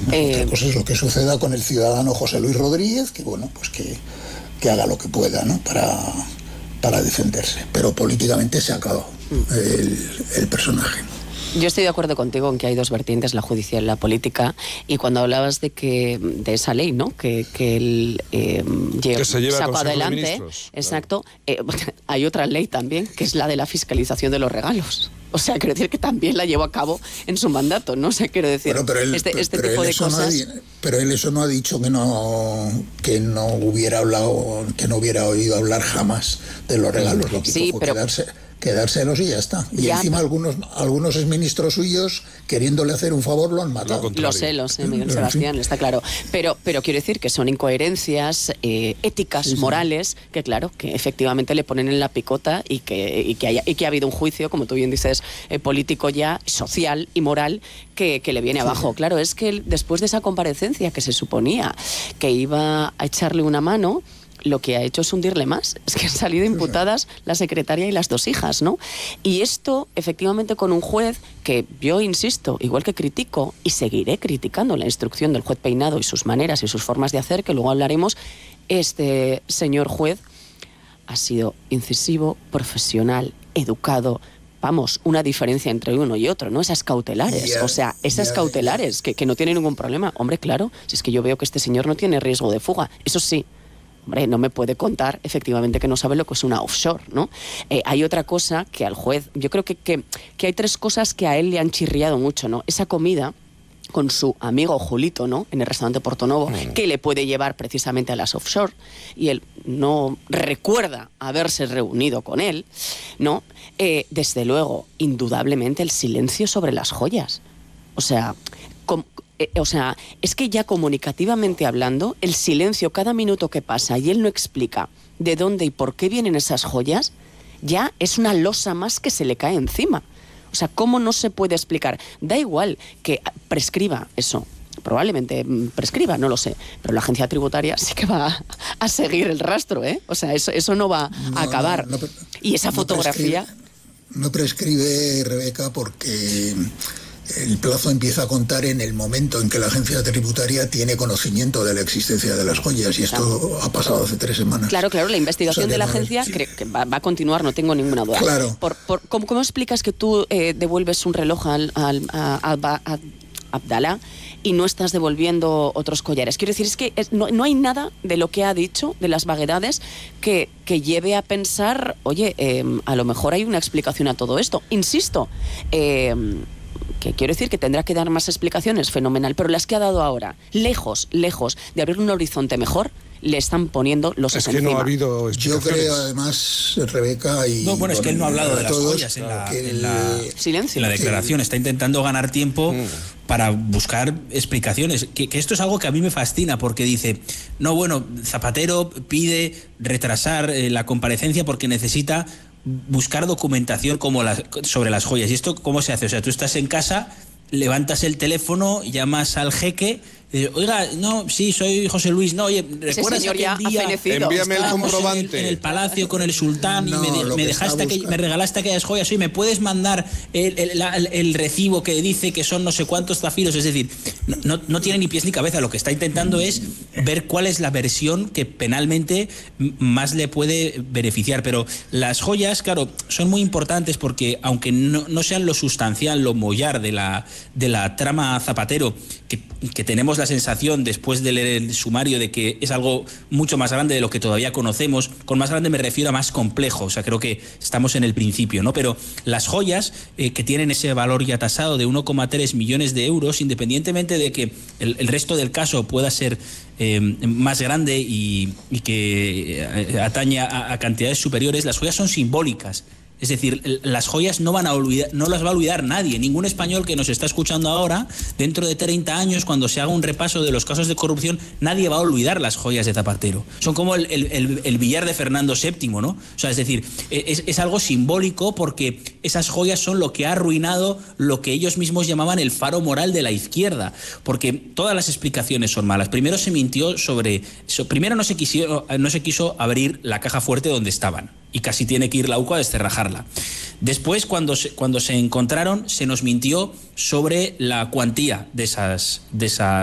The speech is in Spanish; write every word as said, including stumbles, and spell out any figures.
Eh... Otra cosa es lo que suceda con el ciudadano José Luis Rodríguez, que bueno, pues que, que haga lo que pueda, ¿no? Para, para defenderse. Pero políticamente se acabó el, el personaje. Yo estoy de acuerdo contigo en que hay dos vertientes, la judicial y la política, y cuando hablabas de que de esa ley, ¿no? Que, que él eh, que se lleva sacó adelante, de exacto, claro. eh, hay otra ley también, que es la de la fiscalización de los regalos. O sea, quiero decir que también la llevó a cabo en su mandato, ¿no? O sea, quiero decir, bueno, pero él, este, este pero tipo él de eso cosas... No ha, pero él eso no ha dicho que no que no hubiera hablado, que no hubiera oído hablar jamás de los regalos. Lo que sí, hizo fue pero... quedarse... quedárselos y ya está. Y ya, encima algunos algunos exministros suyos, queriéndole hacer un favor, lo han matado. Lo sé, lo sé, Miguel Sebastián, está claro. Pero, pero quiero decir que son incoherencias eh, éticas, sí, morales, sí. que claro, que efectivamente le ponen en la picota y que, y que, haya, y que ha habido un juicio, como tú bien dices, eh, político ya, social y moral, que, que le viene sí, abajo. Sí. Claro, es que después de esa comparecencia que se suponía que iba a echarle una mano, lo que ha hecho es hundirle más. Es que han salido imputadas la secretaria y las dos hijas, ¿no? Y esto, efectivamente, con un juez que yo insisto, igual que critico y seguiré criticando la instrucción del juez Peinado y sus maneras y sus formas de hacer, que luego hablaremos, este señor juez ha sido incisivo, profesional, educado. Vamos, una diferencia entre uno y otro, ¿no? Esas cautelares, yeah, o sea, esas yeah, cautelares yeah. Que, que no tienen ningún problema. Hombre, claro, si es que yo veo que este señor no tiene riesgo de fuga, eso sí. Hombre, no me puede contar efectivamente que no sabe lo que es una offshore, ¿no? Eh, hay otra cosa que al juez, yo creo que, que, que hay tres cosas que a él le han chirriado mucho, ¿no? Esa comida con su amigo Julito, ¿no? En el restaurante Portonovo, mm. que le puede llevar precisamente a las offshore, y él no recuerda haberse reunido con él, ¿no? Eh, desde luego, indudablemente, el silencio sobre las joyas. O sea, com- Eh, o sea, es que ya comunicativamente hablando, el silencio cada minuto que pasa y él no explica de dónde y por qué vienen esas joyas, ya es una losa más que se le cae encima. O sea, ¿cómo no se puede explicar? Da igual que prescriba eso, probablemente prescriba, no lo sé, pero la agencia tributaria sí que va a, a seguir el rastro, ¿eh? O sea, eso, eso no va no, a acabar. No, no, y esa no fotografía... Prescribe, no prescribe, Rebeca, porque... el plazo empieza a contar en el momento en que la agencia tributaria tiene conocimiento de la existencia de las joyas, y esto claro. ha pasado hace tres semanas. Claro, claro, la investigación o sea, de la no agencia es... creo que va, va a continuar, no tengo ninguna duda. Claro. Por, por, ¿cómo, ¿Cómo explicas que tú eh, devuelves un reloj al, al, a, a, a, a Abdalá y no estás devolviendo otros collares? Quiero decir, es que es, no, no hay nada de lo que ha dicho, de las vaguedades, que, que lleve a pensar, oye, eh, a lo mejor hay una explicación a todo esto. Insisto, eh... que quiero decir que tendrá que dar más explicaciones, fenomenal, pero las que ha dado ahora, lejos, lejos de abrir un horizonte mejor, le están poniendo los es encima. Es que no ha habido Yo creo, además, Rebeca y... No, bueno, es que él no ha hablado de las todos, joyas en la, el... en la, Silencio. En la declaración. Está intentando ganar tiempo mm. para buscar explicaciones. Que, que esto es algo que a mí me fascina, porque dice, no, bueno, Zapatero pide retrasar eh, la comparecencia porque necesita buscar documentación como las, sobre las joyas. ¿Y esto cómo se hace? O sea, tú estás en casa, levantas el teléfono, llamas al jeque, eh, oiga, no, sí, soy José Luis, no, oye, ¿recuerdas aquel día? Envíame el comprobante. En el, en el palacio con el sultán no, y me, me dejaste que, me regalaste aquellas joyas, oye, ¿me puedes mandar el, el, el, el recibo que dice que son no sé cuántos zafiros? Es decir, no, no, no tiene ni pies ni cabeza. Lo que está intentando es ver cuál es la versión que penalmente más le puede beneficiar. Pero las joyas, claro, son muy importantes porque aunque no, no sean lo sustancial, lo mollar de la, de la trama Zapatero, que, que tenemos la sensación después de leer el sumario de que es algo mucho más grande de lo que todavía conocemos. Con más grande me refiero a más complejo, o sea, creo que estamos en el principio, ¿no? Pero las joyas eh, que tienen ese valor ya tasado de uno coma tres millones de euros, independientemente de que el, el resto del caso pueda ser eh, más grande y, y que eh, atañe a, a cantidades superiores, las joyas son simbólicas. Es decir, las joyas no van a olvidar, no las va a olvidar nadie. Ningún español que nos está escuchando ahora, dentro de treinta años, cuando se haga un repaso de los casos de corrupción, nadie va a olvidar las joyas de Zapatero. Son como el, el, el, el billar de Fernando séptimo, ¿no? O sea, es decir, es, es algo simbólico porque esas joyas son lo que ha arruinado lo que ellos mismos llamaban el faro moral de la izquierda. Porque todas las explicaciones son malas. Primero se mintió sobre... So, primero no se, quiso, no se quiso abrir la caja fuerte donde estaban. Y casi tiene que ir la U C A a descerrajarla. Después, cuando se, cuando se encontraron, se nos mintió sobre la cuantía de esas, de esas